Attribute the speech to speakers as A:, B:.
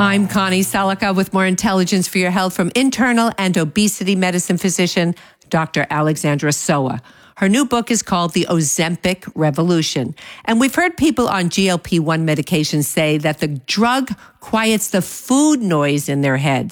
A: I'm Connie Salika with more intelligence for your health from internal and obesity medicine physician, Dr. Alexandra Soa. Her new book is called The Ozempic Revolution. And we've heard people on GLP-1 medications say that the drug quiets the food noise in their head.